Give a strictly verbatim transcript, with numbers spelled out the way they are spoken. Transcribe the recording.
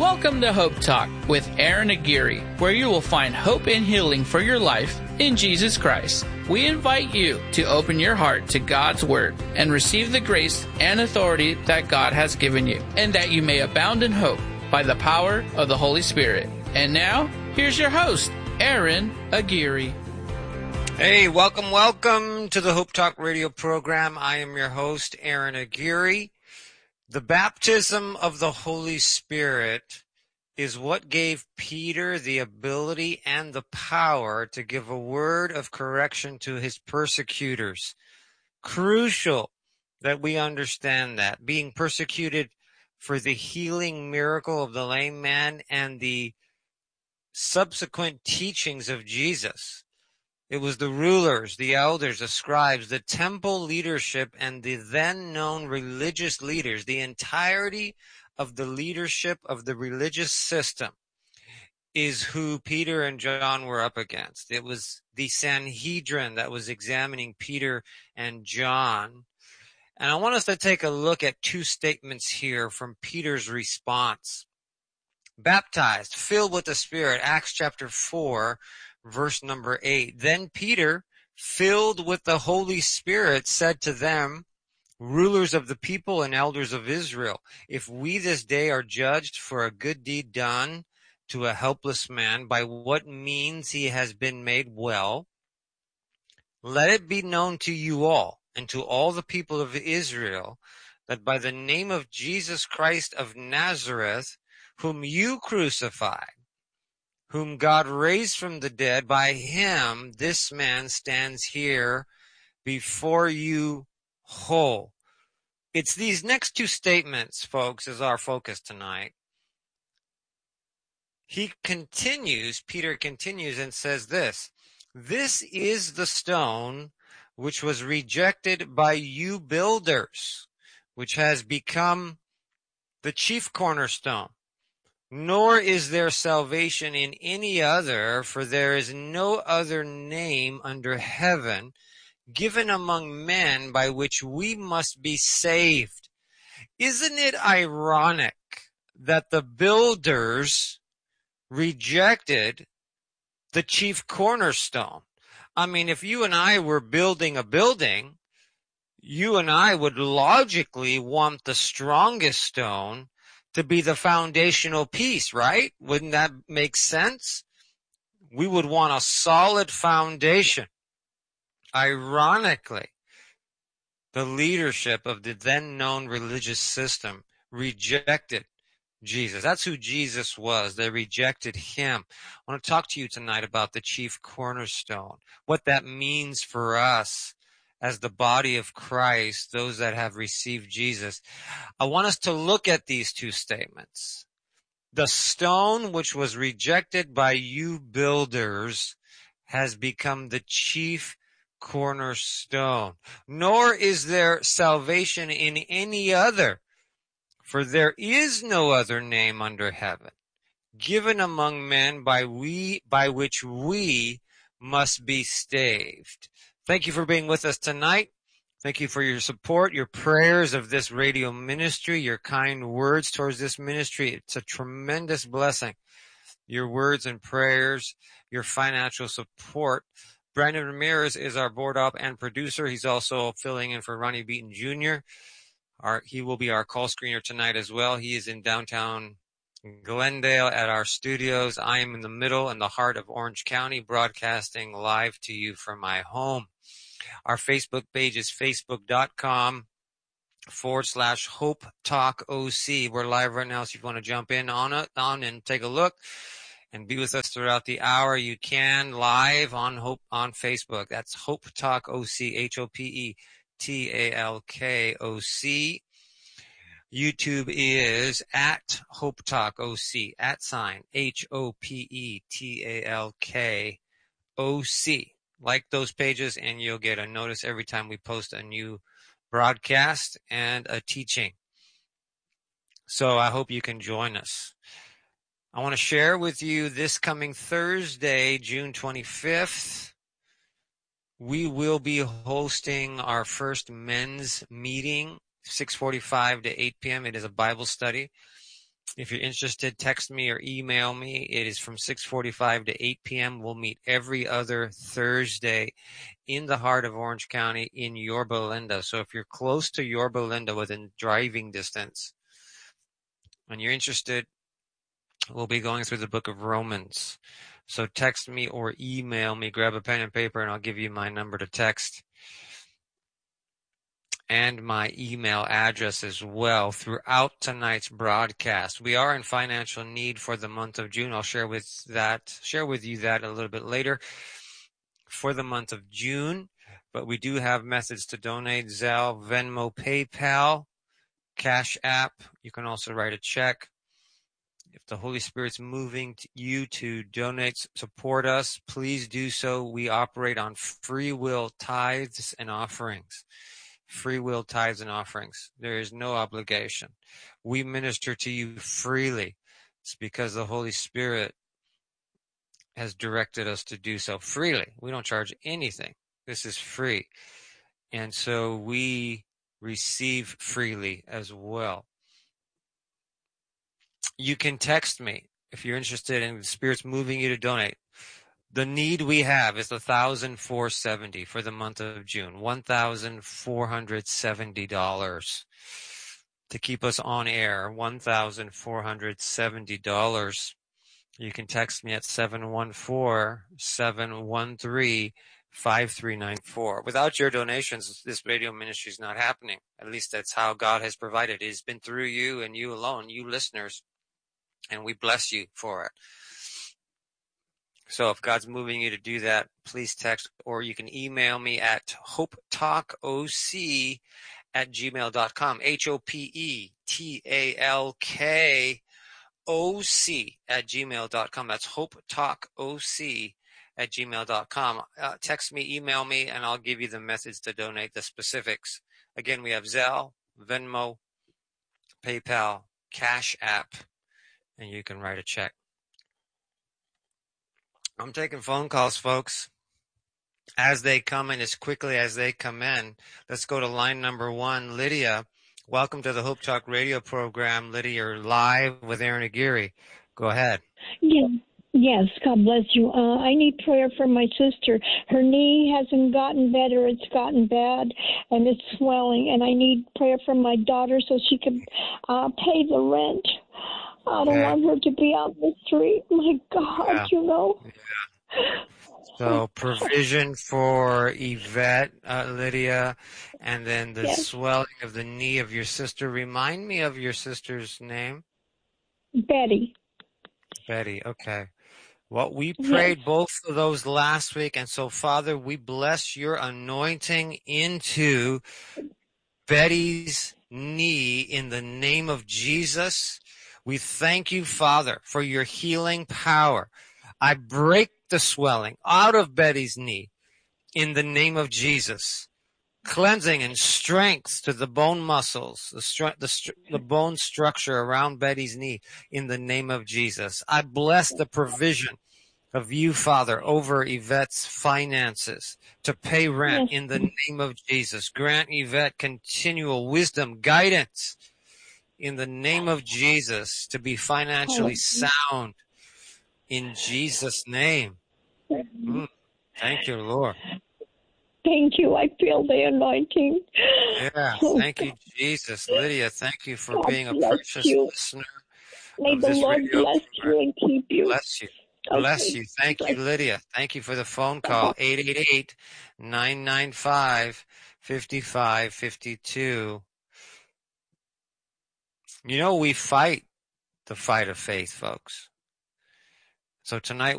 Welcome to Hope Talk with Aaron Aguirre, where you will find hope and healing for your life in Jesus Christ. We invite you to open your heart to God's Word and receive the grace and authority that God has given you, and that you may abound in hope by the power of the Holy Spirit. And now, here's your host, Aaron Aguirre. Hey, welcome, welcome to the Hope Talk radio program. I am your host, Aaron Aguirre. The baptism of the Holy Spirit is what gave Peter the ability and the power to give a word of correction to his persecutors. Crucial that we understand that. Being persecuted for the healing miracle of the lame man and the subsequent teachings of Jesus. It was the rulers, the elders, the scribes, the temple leadership, and the then known religious leaders, the entirety of the leadership of the religious system is who Peter and John were up against. It was the Sanhedrin that was examining Peter and John. And I want us to take a look at two statements here from Peter's response. Baptized, filled with the Spirit, Acts chapter four, verse number eight. Then Peter, filled with the Holy Spirit, said to them, rulers of the people and elders of Israel, if we this day are judged for a good deed done to a helpless man, by what means he has been made well, let it be known to you all and to all the people of Israel that by the name of Jesus Christ of Nazareth, whom you crucified, whom God raised from the dead, by him this man stands here before you whole. It's these next two statements, folks, is our focus tonight. He continues, Peter continues and says this, this is the stone which was rejected by you builders, which has become the chief cornerstone. Nor is there salvation in any other, for there is no other name under heaven given among men by which we must be saved. Isn't it ironic that the builders rejected the chief cornerstone? I mean, if you and I were building a building, you and I would logically want the strongest stone to be the foundational piece, right? Wouldn't that make sense? We would want a solid foundation. Ironically, the leadership of the then known religious system rejected Jesus. That's who Jesus was. They rejected him. I want to talk to you tonight about the chief cornerstone, what that means for us as the body of Christ, those that have received Jesus. I want us to look at these two statements. The stone which was rejected by you builders has become the chief cornerstone. Nor is there salvation in any other, for there is no other name under heaven given among men by we by which we must be saved. Thank you for being with us tonight. Thank you for your support, your prayers of this radio ministry, your kind words towards this ministry. It's a tremendous blessing. Your words and prayers, your financial support. Brandon Ramirez is our board op and producer. He's also filling in for Ronnie Beaton Junior Our, he will be our call screener tonight as well. He is in downtown Glendale at our studios. I am in the middle in the heart of Orange County, broadcasting live to you from my home. Our Facebook page is facebook.com forward slash Hope Talk O C. We're live right now, so if you want to jump in on it, on and take a look and be with us throughout the hour, you can live on Hope on Facebook. That's Hope Talk O C, H O P E T A L K O C. YouTube is at Hope Talk O C, at sign H O P E T A L K O C. Like those pages and you'll get a notice every time we post a new broadcast and a teaching. So I hope you can join us. I want to share with you this coming Thursday, June twenty-fifth, we will be hosting our first men's meeting, six forty-five to eight p.m. It is a Bible study. If you're interested, text me or email me. It is from six forty-five to eight p.m. We'll meet every other Thursday in the heart of Orange County in Yorba Linda. So if you're close to Yorba Linda within driving distance and you're interested, we'll be going through the book of Romans. So text me or email me, grab a pen and paper, and I'll give you my number to text and my email address as well throughout tonight's broadcast. We are in financial need for the month of June. I'll share with that, share with you that a little bit later for the month of June. But we do have methods to donate: Zelle, Venmo, PayPal, Cash App. You can also write a check. If the Holy Spirit's moving you to donate, support us, please do so. We operate on free will tithes and offerings. Free will tithes and offerings. There is no obligation. We minister to you freely. It's because the Holy Spirit has directed us to do so freely. We don't charge anything. This is free. And so we receive freely as well. You can text me if you're interested in the Spirit's moving you to donate. The need we have is one thousand four hundred seventy dollars for the month of June, one thousand four hundred seventy dollars to keep us on air, one thousand four hundred seventy dollars. You can text me at seven one four, seven one three, five three nine four. Without your donations, this radio ministry is not happening. At least that's how God has provided. It has been through you and you alone, you listeners, and we bless you for it. So if God's moving you to do that, please text, or you can email me at hopetalkoc at gmail dot com. H O P E T A L K O C at gmail dot com. That's hopetalkoc at gmail dot com. Uh, text me, email me, and I'll give you the methods to donate, the specifics. Again, we have Zelle, Venmo, PayPal, Cash App, and you can write a check. I'm taking phone calls, folks, as they come in, as quickly as they come in. Let's go to line number one. Lydia, welcome to the Hope Talk radio program. Lydia, you're live with Aaron Aguirre. Go ahead. Yeah. Yes, God bless you. Uh, I need prayer for my sister. Her knee hasn't gotten better. It's gotten bad, and it's swelling, and I need prayer for my daughter so she can uh, pay the rent. I don't Okay. want her to be on the street. My God, Yeah. you know. Yeah. So provision for Yvette, uh, Lydia, and then the Yes. swelling of the knee of your sister. Remind me of your sister's name. Betty. Betty. Okay. Well, we prayed Yes. both of those last week, and so, Father, we bless your anointing into Betty's knee in the name of Jesus. We thank you, Father, for your healing power. I break the swelling out of Betty's knee in the name of Jesus. Cleansing and strength to the bone muscles, the, stru- the, stru- the bone structure around Betty's knee in the name of Jesus. I bless the provision of you, Father, over Yvette's finances to pay rent Yes. in the name of Jesus. Grant Yvette continual wisdom, guidance in the name of Jesus to be financially sound in Jesus' name. Mm, thank you, Lord. Thank you. I feel the anointing. Yeah, Oh, thank you, Jesus. Lydia, thank you for God being a bless precious you. listener May of the this Lord radio bless program. you and keep you. Bless you. Bless Okay. you. Thank you, Bless. Lydia. Thank you for the phone call. eight eight eight, nine nine five, five five five two. You know, we fight the fight of faith, folks. So tonight